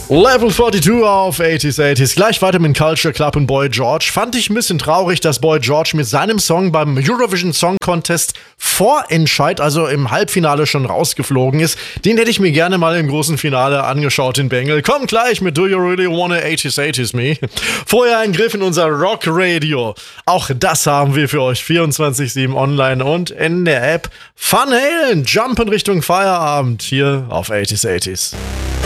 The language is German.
Level 42 auf 80s. Gleich weiter mit Culture Club und Boy George. Fand ich ein bisschen traurig, dass Boy George mit seinem Song beim Eurovision Song Contest Vorentscheid, also im Halbfinale, schon rausgeflogen ist. Den hätte ich mir gerne mal im großen Finale angeschaut in Bengel. Kommt gleich mit Do You Really Wanna 80s Me? Vorher ein Griff in unser Rock Radio. Auch das haben wir für euch 24/7 online und in der App. Van Halen, Jump in Richtung Feierabend hier auf 80s.